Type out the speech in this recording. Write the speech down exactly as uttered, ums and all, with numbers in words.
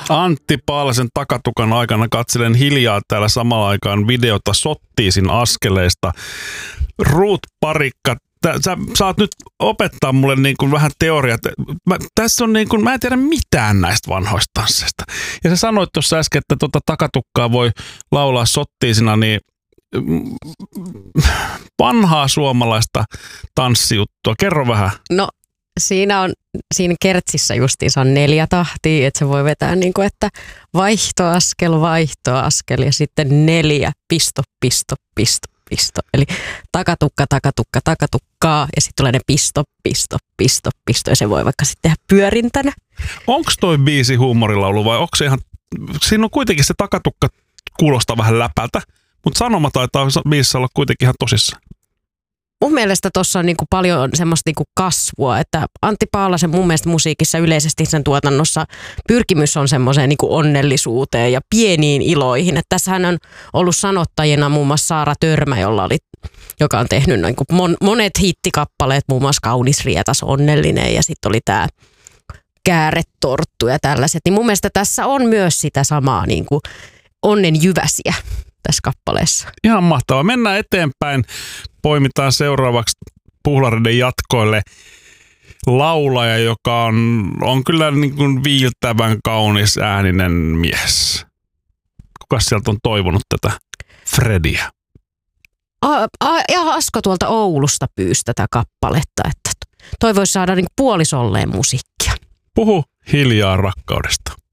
Antti Paalasen takatukan aikana katselen hiljaa täällä samalla aikaan videota Sottiisin askeleista. Ruut Parikka, tä, sä saat nyt opettaa mulle niin kuin vähän teoriat. Mä, tässä on niin kuin, mä en tiedä mitään näistä vanhoista tansseista. Ja sä sanoit tuossa äsken, että tuota takatukkaa voi laulaa Sottiisina, niin vanhaa suomalaista tanssijuttua. Kerro vähän. No siinä on, siinä kertsissä justiinsa on neljä tahtia, että se voi vetää niin kuin, että vaihtoaskel, vaihtoaskel ja sitten neljä, pisto, pisto, pisto, pisto. Eli takatukka, takatukka, takatukkaa ja sitten tulee ne pisto, pisto, pisto, pisto ja se voi vaikka sitten tehdä pyörintänä. Onko toi biisi huumorilaulu vai onko se ihan, siinä on kuitenkin se takatukka kuulostaa vähän läpältä, mutta sanoma taitaa biisissä olla kuitenkin ihan tosissaan. Mun mielestä tuossa on niinku paljon semmoista niinku kasvua, että Antti Paalasen mun mielestä musiikissa yleisesti sen tuotannossa pyrkimys on semmoiseen niinku onnellisuuteen ja pieniin iloihin. Että tässähän on ollut sanottajina muun muassa Saara Törmä, jolla oli, joka on tehnyt niinku mon, monet hittikappaleet, muun muassa Kaunis rietas, onnellinen ja sitten oli tämä Kääretorttu ja tällaiset. Niin mun mielestä tässä on myös sitä samaa niinku onnen jyväsiä tässä kappaleessa. Ihan mahtavaa. Mennään eteenpäin. Poimitaan seuraavaksi Puhlareiden jatkoille laulaja, joka on, on kyllä niin kuin viiltävän kaunis ääninen mies. Kukas sieltä on toivonut tätä Frediä? A, a, ja Asko tuolta Oulusta pyysi tätä kappaletta, että toi voisi saada niin puolisolleen musiikkia. Puhu hiljaa rakkaudesta.